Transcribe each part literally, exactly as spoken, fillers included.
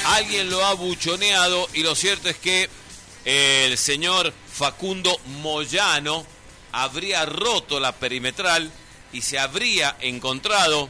alguien lo ha buchoneado y lo cierto es que el señor Facundo Moyano habría roto la perimetral y se habría encontrado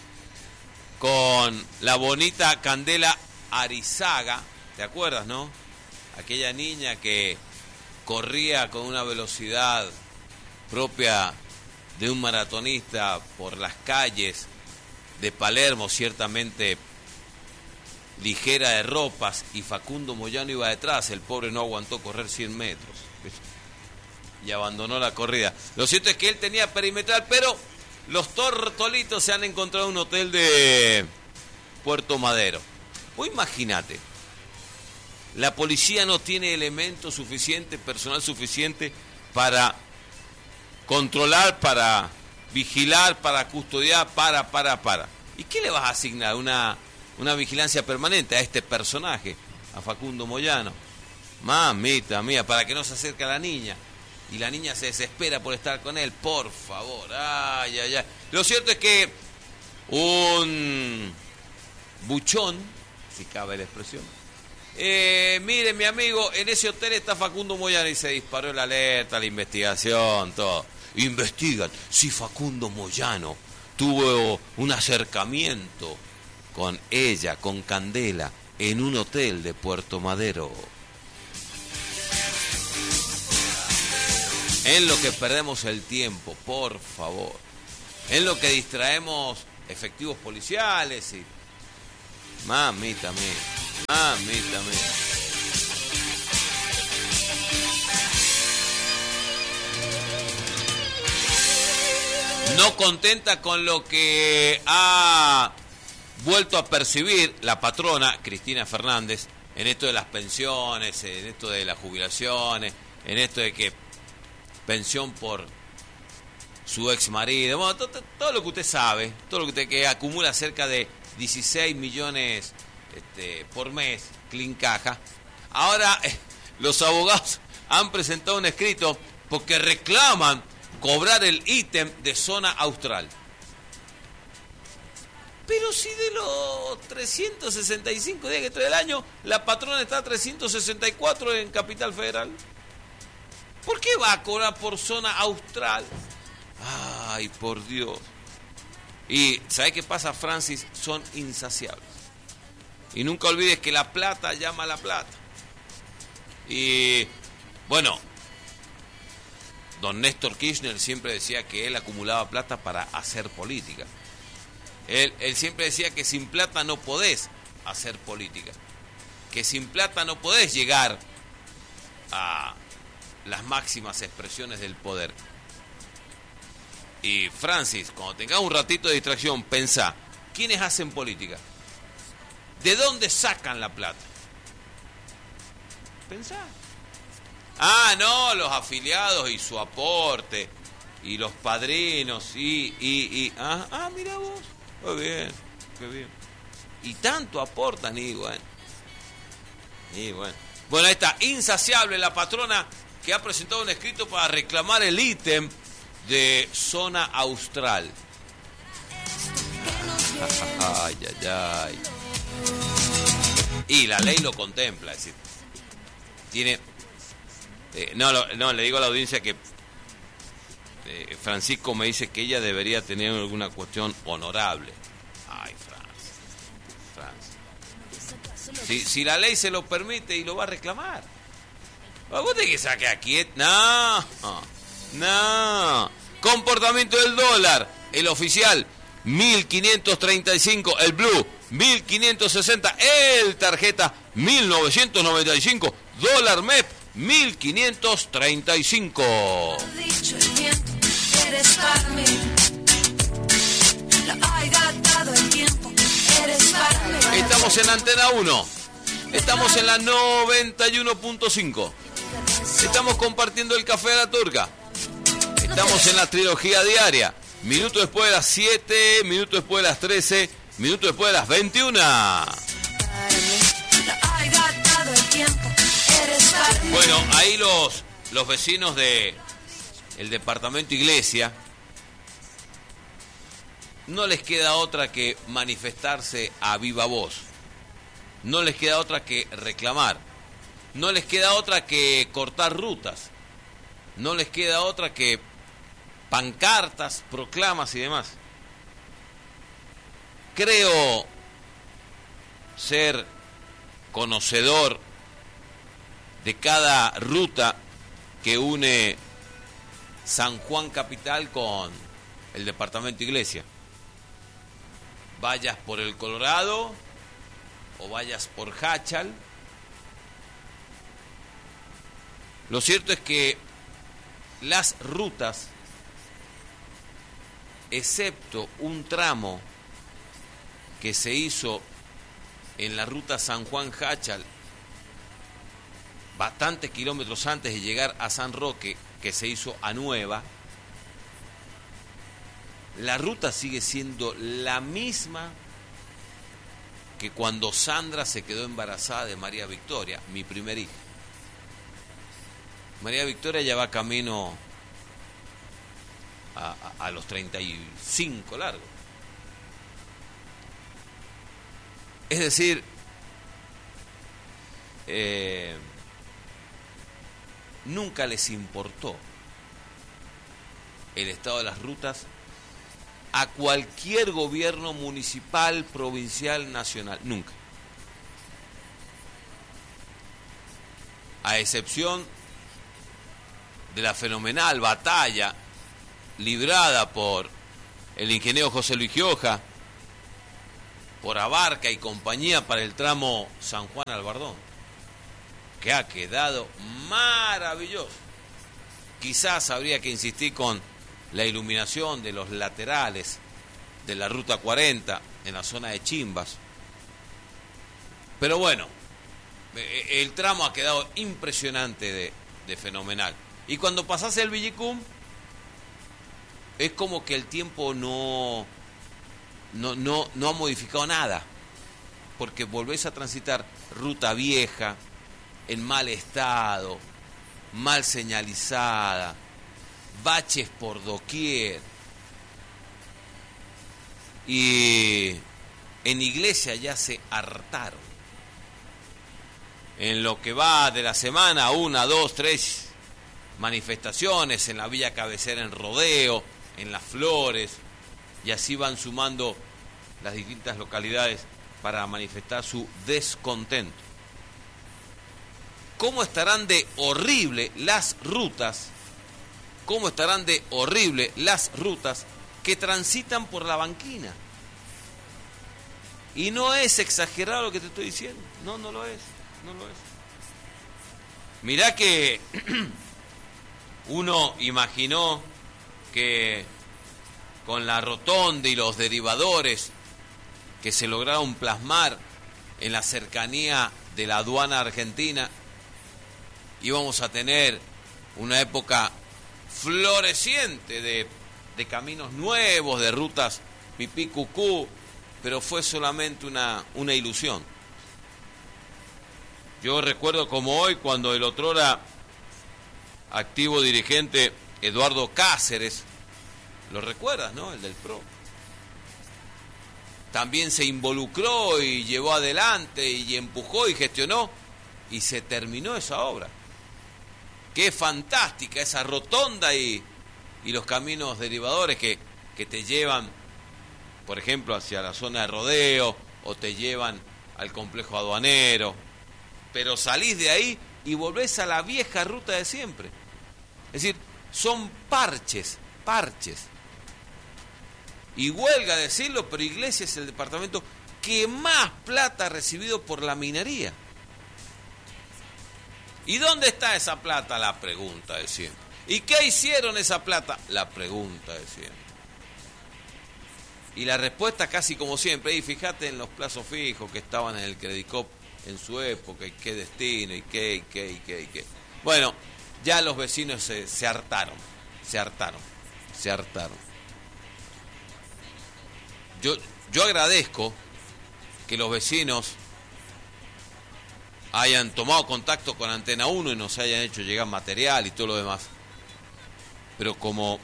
con la bonita Candela Arizaga, ¿te acuerdas, no? Aquella niña que corría con una velocidad propia de un maratonista por las calles de Palermo, ciertamente ligera de ropas, y Facundo Moyano iba detrás. El pobre no aguantó correr cien metros y abandonó la corrida. Lo cierto es que él tenía perimetral, pero los tortolitos se han encontrado en un hotel de Puerto Madero. Vos imagínate, la policía no tiene elementos suficientes, personal suficiente para controlar, para vigilar, para custodiar, para, para, para. ¿Y qué le vas a asignar? Una, una vigilancia permanente a este personaje, a Facundo Moyano. Mamita mía, para que no se acerque a la niña. Y la niña se desespera por estar con él, por favor. Ay, ay, ay. Lo cierto es que un buchón, si cabe la expresión, eh, mire, mi amigo, en ese hotel está Facundo Moyano, y se disparó la alerta, la investigación, todo. Investigan si Facundo Moyano tuvo un acercamiento con ella, con Candela, en un hotel de Puerto Madero. En lo que perdemos el tiempo, por favor. En lo que distraemos efectivos policiales y... Mamita mía, mamita mía. No contenta con lo que ha vuelto a percibir la patrona Cristina Fernández en esto de las pensiones, en esto de las jubilaciones, en esto de que pensión por su ex marido, bueno, todo, todo lo que usted sabe, todo lo que usted que acumula cerca de dieciséis millones este, por mes, clean caja. Ahora eh, los abogados han presentado un escrito porque reclaman cobrar el ítem de zona austral. Pero si de los trescientos sesenta y cinco días que estoy del año, la patrona está a trescientos sesenta y cuatro en Capital Federal. ¿Por qué va a cobrar por zona austral? Ay, por Dios. Y ¿sabes qué pasa, Francis? Son insaciables. Y nunca olvides que la plata llama a la plata. Y bueno, don Néstor Kirchner siempre decía que él acumulaba plata para hacer política. Él, él siempre decía que sin plata no podés hacer política. Que sin plata no podés llegar a las máximas expresiones del poder. Y Francis, cuando tengas un ratito de distracción, pensá, ¿quiénes hacen política? ¿De dónde sacan la plata? Pensá. Ah, no, los afiliados y su aporte, y los padrinos, y, y, y, ah, ah, mira vos, qué bien, qué bien. Y tanto aportan, y bueno, y bueno. Bueno, ahí está, insaciable la patrona que ha presentado un escrito para reclamar el ítem de zona austral. Ay, ay, ay. Y la ley lo contempla, es decir, tiene... Eh, no, no, no, le digo a la audiencia que eh, Francisco me dice que ella debería tener alguna cuestión honorable. Ay, Francis. Francis. Si, si la ley se lo permite y lo va a reclamar. ¿Vos te que saque aquí? No, no. Comportamiento del dólar. El oficial, mil quinientos treinta y cinco. El blue, mil quinientos sesenta. El tarjeta, mil novecientos noventa y cinco. Dólar M E P, mil quinientos treinta y cinco. Estamos en Antena uno. Estamos en la noventa y uno punto cinco. Estamos compartiendo el café de la turca. Estamos en la trilogía diaria. Minuto después de las siete, minuto después de las trece, minuto después de las veintiuna. Bueno, ahí los, los vecinos de el departamento Iglesia no les queda otra que manifestarse a viva voz. no les queda otra que reclamar, no les queda otra que cortar rutas, no les queda otra que pancartas, proclamas y demás. Creo ser conocedor de cada ruta que une San Juan Capital con el departamento Iglesia. Vayas por el Colorado o vayas por Háchal. Lo cierto es que las rutas, excepto un tramo que se hizo en la ruta San Juan-Háchal, bastantes kilómetros antes de llegar a San Roque, que se hizo a Nueva, la ruta sigue siendo la misma que cuando Sandra se quedó embarazada de María Victoria, mi primer hija. María Victoria ya va camino a, a, a los treinta y cinco largos. Es decir, eh, nunca les importó el estado de las rutas a cualquier gobierno municipal, provincial, nacional, nunca. A excepción de la fenomenal batalla librada por el ingeniero José Luis Gioja, por Abarca y compañía para el tramo San Juan Albardón, que ha quedado maravilloso. Quizás habría que insistir con la iluminación de los laterales de la ruta cuarenta en la zona de Chimbas. Pero bueno, el tramo ha quedado impresionante de, de fenomenal. Y cuando pasás el Villicum, es como que el tiempo no, no, no, no ha modificado nada, porque volvés a transitar ruta vieja, en mal estado, mal señalizada, baches por doquier. Y en Iglesia ya se hartaron. En lo que va de la semana, una, dos, tres manifestaciones en la Villa Cabecera, en Rodeo, en Las Flores, y así van sumando las distintas localidades para manifestar su descontento. ¿Cómo estarán de horrible las rutas? ¿Cómo estarán de horrible las rutas que transitan por la banquina? Y no es exagerado lo que te estoy diciendo. No, no lo es. No lo es. Mirá que uno imaginó que con la rotonda y los derivadores que se lograron plasmar en la cercanía de la aduana argentina, íbamos a tener una época floreciente de, de caminos nuevos, de rutas pipí cucú, pero fue solamente una, una ilusión. Yo recuerdo como hoy cuando el otrora activo dirigente Eduardo Cáceres, lo recuerdas, ¿no? El del P R O. También se involucró y llevó adelante y empujó y gestionó y se terminó esa obra. Qué fantástica esa rotonda y, y los caminos derivadores que, que te llevan, por ejemplo, hacia la zona de Rodeo o te llevan al complejo aduanero. Pero salís de ahí y volvés a la vieja ruta de siempre. Es decir, son parches, parches. Y huelga decirlo, pero Iglesia es el departamento que más plata ha recibido por la minería. ¿Y dónde está esa plata? La pregunta de siempre. ¿Y qué hicieron esa plata? La pregunta de siempre. Y la respuesta casi como siempre, y fíjate en los plazos fijos que estaban en el Credicop en su época, y qué destino, y qué, y qué, y qué, y qué. Bueno, ya los vecinos se, se hartaron, se hartaron, se hartaron. Yo, yo agradezco que los vecinos hayan tomado contacto con Antena uno y nos hayan hecho llegar material y todo lo demás. Pero como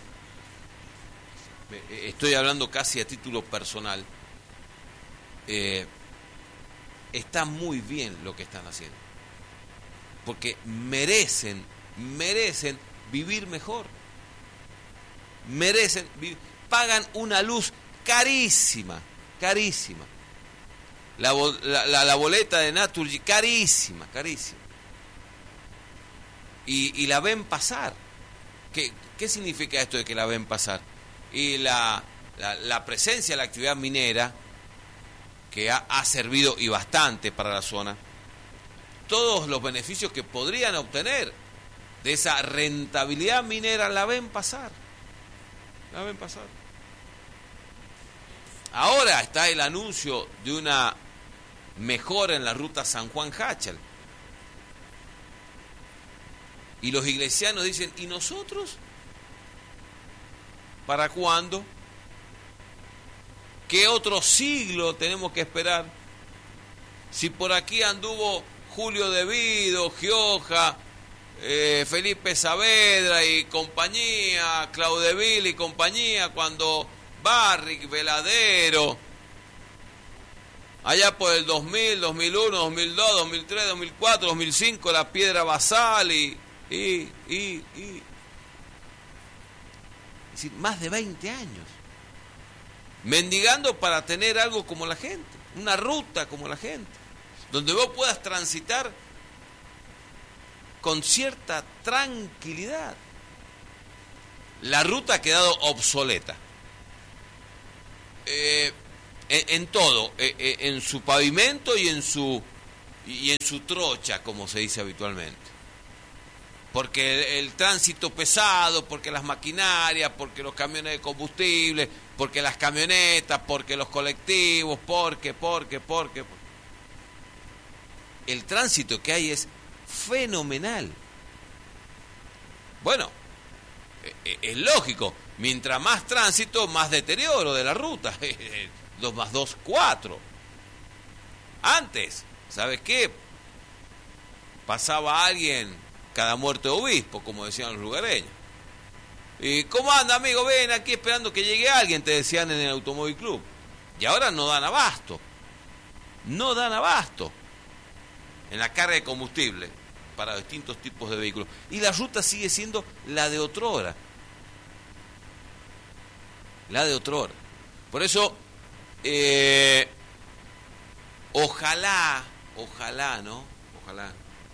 estoy hablando casi a título personal, eh, está muy bien lo que están haciendo. Porque merecen, merecen vivir mejor. Merecen, vivir, pagan una luz carísima, carísima. La, la, la, la boleta de Naturgy, carísima, carísima. Y, y la ven pasar. ¿Qué, ¿Qué significa esto de que la ven pasar? Y la, la, la presencia de la actividad minera, que ha, ha servido y bastante para la zona, todos los beneficios que podrían obtener de esa rentabilidad minera la ven pasar. La ven pasar. Ahora está el anuncio de una mejora en la ruta San Juan-Háchal. Y los iglesianos dicen, ¿y nosotros? ¿Para cuándo? ¿Qué otro siglo tenemos que esperar? Si por aquí anduvo Julio De Vido, Gioja, eh, Felipe Saavedra y compañía, Claudeville y compañía, cuando Barrick, Veladero, allá por el dos mil, dos mil uno, dos mil dos, dos mil tres, dos mil cuatro, dos mil cinco, la Piedra Basal y... y, y, y. Es decir, más de veinte años. Mendigando para tener algo como la gente, una ruta como la gente, donde vos puedas transitar con cierta tranquilidad. La ruta ha quedado obsoleta. Eh, en, en todo, eh, en su pavimento y en su y en su trocha, como se dice habitualmente. Porque el, el tránsito pesado, porque las maquinarias, porque los camiones de combustible, porque las camionetas, porque los colectivos, porque, porque, porque. El tránsito que hay es fenomenal. Bueno, es lógico, mientras más tránsito, más deterioro de la ruta. Dos más dos, cuatro. Antes, ¿sabes qué? Pasaba alguien cada muerte de obispo, como decían los lugareños. ¿Y cómo anda, amigo? Ven aquí esperando que llegue alguien, te decían en el Automóvil Club. Y ahora no dan abasto. No dan abasto en la carga de combustible para distintos tipos de vehículos. Y la ruta sigue siendo la de otrora. La de otrora. Por eso, eh, ojalá, ojalá, ¿no? Ojalá.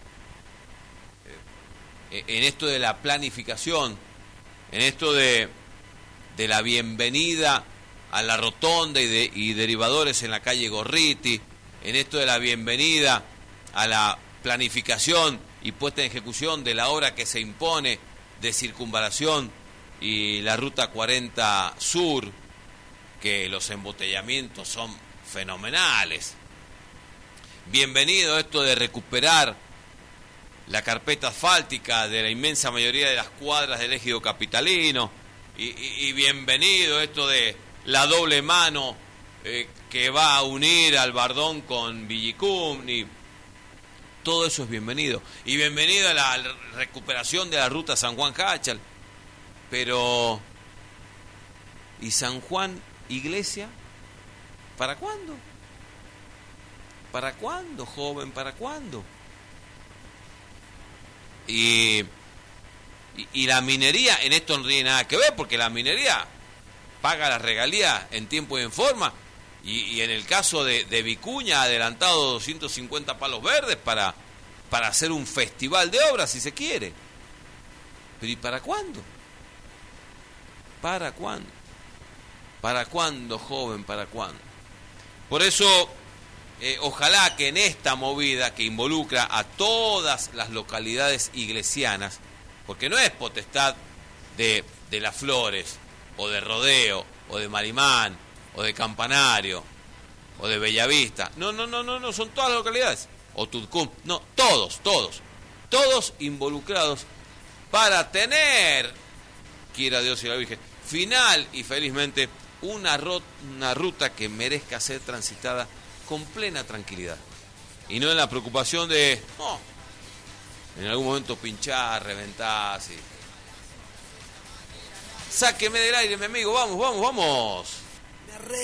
Eh, en esto de la planificación, en esto de, de la bienvenida a la rotonda y, de, y derivadores en la calle Gorriti, en esto de la bienvenida a la planificación y puesta en ejecución de la obra que se impone de circunvalación y la ruta cuarenta Sur, que los embotellamientos son fenomenales. Bienvenido esto de recuperar la carpeta asfáltica de la inmensa mayoría de las cuadras del ejido capitalino, y, y, y bienvenido esto de la doble mano eh, que va a unir al Bardón con Villicum, y todo eso es bienvenido. Y bienvenido a la recuperación de la ruta San Juan-Háchal. Pero, ¿y San Juan Iglesia? ¿Para cuándo? ¿Para cuándo, joven? ¿Para cuándo? Y, y, y la minería, en esto no tiene nada que ver, porque la minería paga las regalías en tiempo y en forma, y, y en el caso de, de Vicuña ha adelantado doscientos cincuenta palos verdes para, para hacer un festival de obras, si se quiere. Pero ¿y para cuándo? ¿Para cuándo? ¿Para cuándo, joven? ¿Para cuándo? Por eso, eh, ojalá que en esta movida que involucra a todas las localidades iglesianas, porque no es potestad de, de Las Flores, o de Rodeo, o de Marimán, o de Campanario, o de Bellavista. No, no, no, no, no, son todas las localidades. O Tutcum. No, todos, todos. Todos involucrados para tener, quiera Dios y la Virgen, final y felizmente una, ro- una ruta que merezca ser transitada con plena tranquilidad. Y no en la preocupación de, oh, en algún momento pinchar, reventar, sí. Sáqueme del aire, mi amigo, vamos, vamos, vamos.